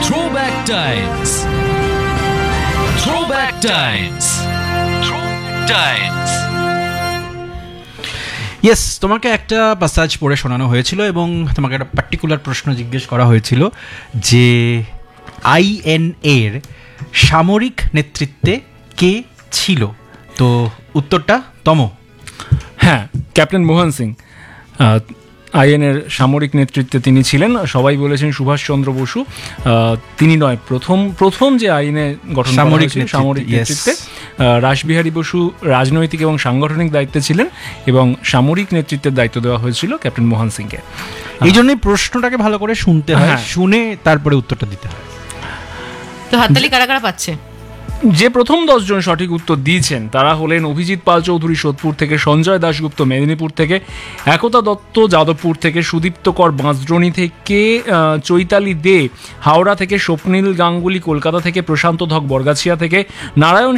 Throwback Times. Throwback Times. Throwback Times. Yes, তোমাকে একটা passage পড়ে শোনানো হয়েছিল এবং তোমাকে একটা পার্টিকুলার প্রশ্ন জিজ্ঞেস করা হয়েছিল যে আইএনএর সামরিক নেতৃত্বে কে ছিল। তো উত্তরটা তম। হ্যাঁ, ক্যাপ্টেন মোহন সিং আইএনএর সামরিক নেতৃত্বে তিনি ছিলেন। সবাই বলেছেন সুভাষচন্দ্র বসু, তিনি নয়, প্রথম যে আইএনএ গঠন সামরিক নেতৃত্বে রাসবিহারী বসু রাজনৈতিক এবং সাংগঠনিক দায়িত্বে ছিলেন এবং সামরিক নেতৃত্বের দায়িত্ব দেওয়া হয়েছিল ক্যাপ্টেন মোহন সিংকে। এই জন্যই প্রশ্নটাকে ভালো করে শুনতে হয়, শুনে তারপরে উত্তরটা দিতে হয়। তো হাততালি কারা কারা পাচ্ছে? যে প্রথম 10 জন সঠিক উত্তর দিয়েছেন তারা হলেন অভিজিৎ পাল চৌধুরী সোদপুর থেকে, সঞ্জয় দাশগুপ্ত মেদিনীপুর থেকে, একতা দত্ত যাদবপুর থেকে, সুদীপ্ত কর বাঁশদ্রোণী থেকে, চৈতালি দে হাওড়া থেকে, স্বপ্নীল গাঙ্গুলি কলকাতা থেকে, প্রশান্ত ধক বরগাছিয়া থেকে, নারায়ণ